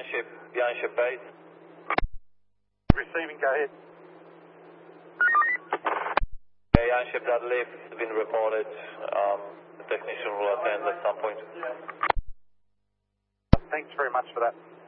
Yanship base. Receiving, go ahead. Yanship, that lift has been reported. The technician will attend at some point. Thanks very much for that.